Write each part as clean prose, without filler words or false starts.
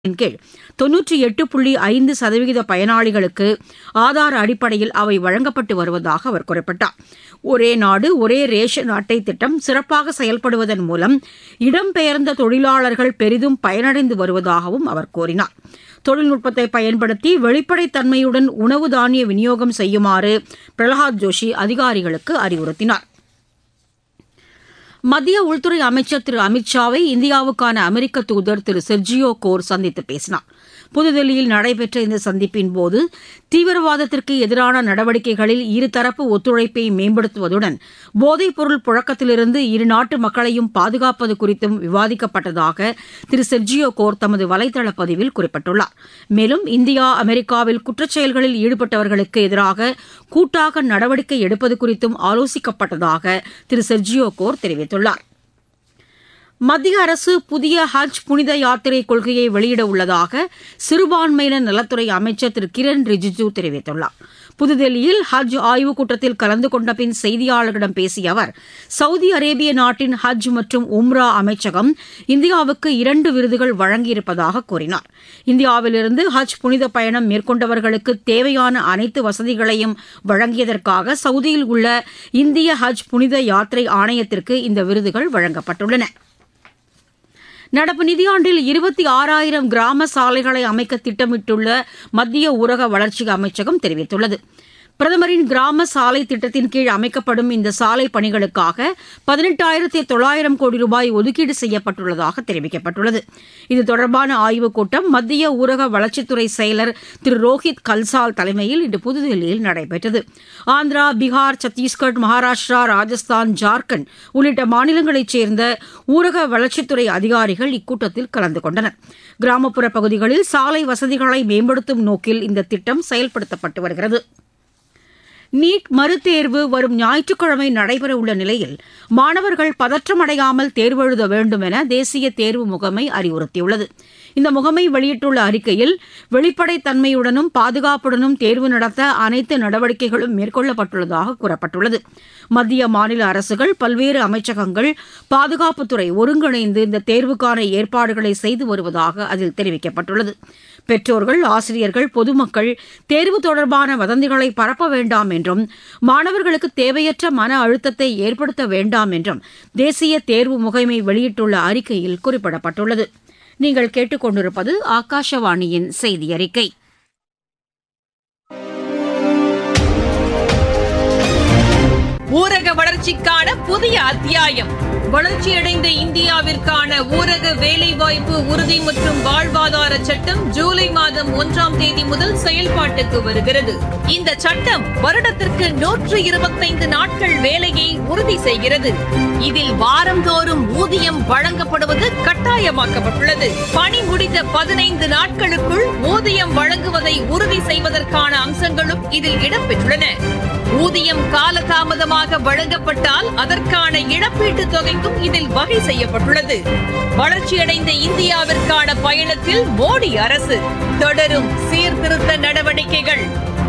கீழ் 98.5% பயனாளிகளுக்கு ஆதார் அடிப்படையில் அவை வழங்கப்பட்டு வருவதாக அவர் குறிப்பிட்டார். ஒரே நாடு ஒரே ரேஷன் அட்டை திட்டம் சிறப்பாக செயல்படுவதன் மூலம் இடம்பெயர்ந்த தொழிலாளர்கள் பெரிதும் பயனடைந்து வருவதாகவும் அவர் கூறினார். தொழில்நுட்பத்தை பயன்படுத்தி வெளிப்படைத்தன்மையுடன் உணவு தானிய விநியோகம் செய்யுமாறு பிரகலாத் ஜோஷி அதிகாரிகளுக்கு அறிவுறுத்தினார். மத்திய உள்துறை அமைச்சர் திரு அமித் ஷாவை இந்தியாவுக்கான அமெரிக்க தூதர் திரு செர்ஜியோ கோர் சந்தித்து பேசினார். புதுதில்லியில் நடைபெற்ற இந்த சந்திப்பின்போது தீவிரவாதத்திற்கு எதிரான நடவடிக்கைகளில் இருதரப்பு ஒத்துழைப்பை மேம்படுத்துவதுடன் போதைப்பொருள் புழக்கத்திலிருந்து இருநாட்டு மக்களையும் பாதுகாப்பது குறித்தும் விவாதிக்கப்பட்டதாக திரு செர்ஜியோ கோர் தமது வலைதள பதிவில் குறிப்பிட்டுள்ளார். மேலும் இந்தியா அமெரிக்காவில் குற்றச்செயல்களில் ஈடுபட்டவர்களுக்கு எதிராக கூட்டாக நடவடிக்கை எடுப்பது குறித்தும் ஆலோசிக்கப்பட்டதாக திரு செர்ஜியோ கோர் தெரிவித்துள்ளார். மத்திய அரசு புதிய ஹஜ் புனித யாத்திரை கொள்கையை வெளியிட உள்ளதாக சிறுபான்மையினர் நலத்துறை அமைச்சர் திரு கிரண் ரிஜிஜூ தெரிவித்துள்ளார். புதுதில்லியில் ஹஜ் ஆய்வுக் கூட்டத்தில் கலந்து கொண்ட பின் செய்தியாளர்களிடம் பேசிய அவர், சவுதி அரேபிய நாட்டின் ஹஜ் மற்றும் உம்ரா அமைச்சகம் இந்தியாவுக்கு 2 விருதுகள் வழங்கியிருப்பதாக கூறினார். இந்தியாவிலிருந்து ஹஜ் புனித பயணம் மேற்கொண்டவர்களுக்கு தேவையான அனைத்து வசதிகளையும் வழங்கியதற்காக சவுதியில் உள்ள இந்திய ஹஜ் புனித யாத்திரை ஆணையத்திற்கு இந்த விருதுகள் வழங்கப்பட்டுள்ளன. நடப்பு நிதியாண்டில் 26,000 கிராம சாலைகளை அமைக்க திட்டமிட்டுள்ள மத்திய ஊரக வளர்ச்சி அமைச்சகம் தெரிவித்துள்ளது. பிரதமரின் கிராம சாலை திட்டத்தின் கீழ் அமைக்கப்படும் இந்த சாலை பணிகளுக்காக 18,900 கோடி ரூபாய் ஒதுக்கீடு செய்யப்பட்டுள்ளதாக தெரிவிக்கப்பட்டுள்ளது. இது தொடர்பான ஆய்வுக் கூட்டம் மத்திய ஊரக வளர்ச்சித்துறை செயலர் திரு ரோஹித் கல்சால் தலைமையில் இன்று புதுதில்லியில் நடைபெற்றது. ஆந்திரா, பீகார், சத்தீஸ்கர், மகாராஷ்டிரா, ராஜஸ்தான், ஜார்க்கண்ட் உள்ளிட்ட மாநிலங்களைச் சேர்ந்த ஊரக வளர்ச்சித்துறை அதிகாரிகள் இக்கூட்டத்தில் கலந்து கொண்டனர். கிராமப்புற பகுதிகளில் சாலை வசதிகளை மேம்படுத்தும் நோக்கில் இந்த திட்டம் செயல்படுத்தப்பட்டு வருகிறது. நீட் மறுதேர்வு வரும் ஞாயிற்றுக்கிழமை நடைபெறவுள்ள நிலையில் மாணவர்கள் பதற்றமடையாமல் தேர்வு எழுத வேண்டும் என தேசிய தேர்வு முகமை அறிவுறுத்தியுள்ளது. இந்த முகமை வெளியிட்டுள்ள அறிக்கையில் வெளிப்படைத்தன்மையுடனும் பாதுகாப்புடனும் தேர்வு நடத்த அனைத்து நடவடிக்கைகளும் மேற்கொள்ளப்பட்டுள்ளதாக கூறப்பட்டுள்ளது. மத்திய மாநில அரசுகள், பல்வேறு அமைச்சகங்கள், பாதுகாப்புத்துறை ஒருங்கிணைந்து இந்த தேர்வுக்கான ஏற்பாடுகளை செய்து வருவதாக அதில் தெரிவிக்கப்பட்டுள்ளது. பெற்றோர்கள், ஆசிரியர்கள், பொதுமக்கள் தேர்வு தொடர்பான வதந்திகளை பரப்ப வேண்டாம் என்றும் மாணவர்களுக்கு தேவையற்ற மன அழுத்தத்தை ஏற்படுத்த வேண்டாம் என்றும் தேசிய தேர்வு முகமை வெளியிட்டுள்ள அறிக்கையில் குறிப்பிடப்பட்டுள்ளது. நீங்கள் கேட்டுக்கொண்டிருப்பது ஆகாஷவாணியின் செய்தி அறிக்கை. ஊரக வளர்ச்சிக்கான புதிய அத்தியாயம். வளர்ச்சியடைந்த இந்தியாவிற்கான ஊரக வேலைவாய்ப்பு உறுதி மற்றும் வாழ்வாதார சட்டம் ஜூலை மாதம் 1ஆம் தேதி முதல் செயல்பாட்டுக்கு வருகிறது. இந்த சட்டம் வருடத்திற்கு 125 நாட்கள் வேலையை உறுதி செய்கிறது. இதில் வாரந்தோறும் ஊதியம் வழங்கப்படுவது கட்டாயமாக்கப்பட்டுள்ளது. பணி முடிந்த 15 நாட்களுக்குள் ஊதியம் வழங்குவதை உறுதி செய்வதற்கான அம்சங்களும் இதில் இடம்பெற்றுள்ளன. ஊதியம் காலதாமதமாக வழங்கப்பட்டால் அதற்கான இழப்பீட்டுத் தொகைக்கும் இதில் வகை செய்யப்பட்டுள்ளது. வளர்ச்சியடைந்த இந்தியாவிற்கான பயணத்தில் மோடி அரசு தொடரும் சீர்திருத்த நடவடிக்கைகள்.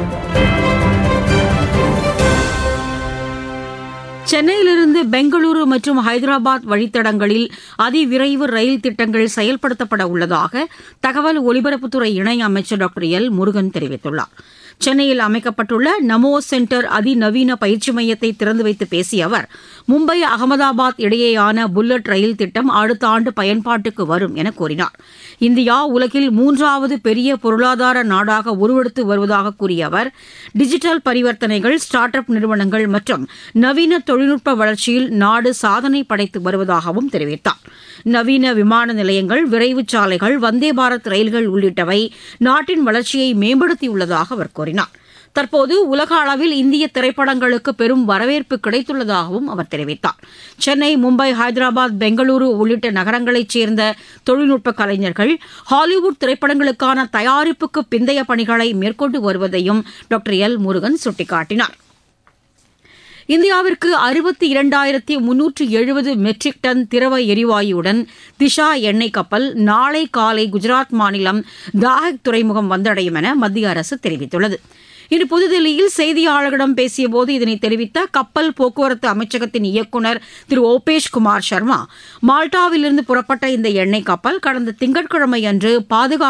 சென்னையிலிருந்து பெங்களூரு மற்றும் ஹைதராபாத் வழித்தடங்களில் அதிவிரைவு ரயில் திட்டங்கள் செயல்படுத்தப்பட உள்ளதாக தகவல் ஒலிபரப்புத்துறை இணை அமைச்சர் டாக்டர் எல் முருகன் தெரிவித்துள்ளார். சென்னையில் அமைக்கப்பட்டுள்ள நமோ சென்டர் அதிநவீன பயிற்சி மையத்தை திறந்து வைத்து பேசிய அவர், மும்பை அகமதாபாத் இடையேயான புல்லட் ரயில் திட்டம் அடுத்த ஆண்டு பயன்பாட்டுக்கு வரும் என கூறினார். இந்தியா உலகில் 3வது பெரிய பொருளாதார நாடாக உருவெடுத்து வருவதாக கூறிய அவர், டிஜிட்டல் பரிவர்த்தனைகள், ஸ்டார்ட் அப் நிறுவனங்கள் மற்றும் நவீன தொழில்நுட்ப வளர்ச்சியில் நாடு சாதனை படைத்து வருவதாகவும் தெரிவித்தார். நவீன விமான நிலையங்கள், விரைவு சாலைகள், வந்தே பாரத் ரயில்கள் உள்ளிட்டவை நாட்டின் வளர்ச்சியை மேம்படுத்தியுள்ளதாக அவர் கூறினார். தற்போது உலக அளவில் இந்திய திரைப்படங்களுக்கு பெரும் வரவேற்பு கிடைத்துள்ளதாகவும் அவர் தெரிவித்தார். சென்னை, மும்பை, ஹைதராபாத், பெங்களூரு உள்ளிட்ட நகரங்களைச் சேர்ந்த தொழில்நுட்ப கலைஞர்கள் ஹாலிவுட் திரைப்படங்களுக்கான தயாரிப்புக்கு பிந்தைய பணிகளை மேற்கொண்டு வருவதையும் டாக்டர் எல் முருகன் சுட்டிக்காட்டினார். இந்தியாவிற்கு 62,370 மெட்ரிக் டன் திரவ எரிவாயுடன் திஷா எண்ணெய் கப்பல் நாளை காலை குஜராத் மாநிலம் தாஹக் துறைமுகம் வந்தடையும் என மத்திய அரசு தெரிவித்துள்ளது. இன்று புதுதில்லியில் செய்தியாளர்களிடம் பேசியபோது இதனை தெரிவித்த கப்பல் போக்குவரத்து அமைச்சகத்தின் இயக்குநர் திரு ஓபேஷ் குமார் சர்மா, மால்டாவிலிருந்து புறப்பட்ட இந்த எண்ணெய் கப்பல் கடந்த திங்கட்கிழமை அன்று பாதுகாப்பு